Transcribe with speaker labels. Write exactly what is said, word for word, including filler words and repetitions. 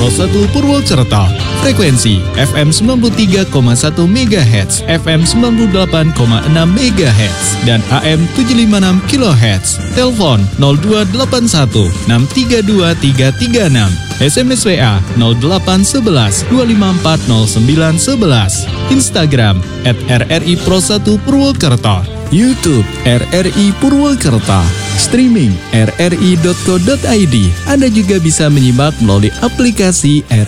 Speaker 1: Pro satu Purwokerto. Frekuensi F M sembilan puluh tiga koma satu megahertz, F M sembilan puluh delapan koma enam megahertz, dan A M tujuh lima enam kilohertz. Telepon nol dua delapan satu enam tiga dua tiga tiga enam. S M S W A nol delapan satu satu dua lima empat nol sembilan satu satu. Instagram at R R I Pro satu Purwokerto. YouTube R R I Purwokerto. Streaming r r i dot co dot i d. Anda juga bisa menyimak melalui aplikasi R